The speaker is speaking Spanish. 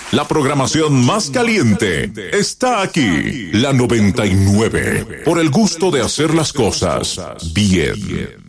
La programación más caliente está aquí. La 99. Por el gusto de hacer las cosas bien.